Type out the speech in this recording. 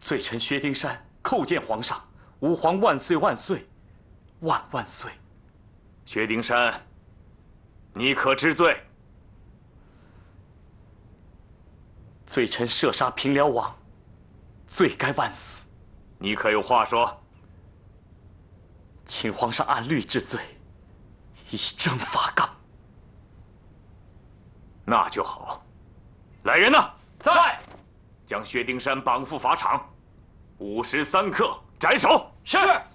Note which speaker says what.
Speaker 1: 罪臣薛丁山叩见皇上，吾皇万岁万岁，万万岁！
Speaker 2: 薛丁山，你可知罪？
Speaker 1: 罪臣射杀平辽王，罪该万死。
Speaker 2: 你可有话说？
Speaker 1: 请皇上按律治罪，以正发纲。
Speaker 2: 那就好。来人呐！在。将薛丁山绑赴法场，5时3刻斩首。是。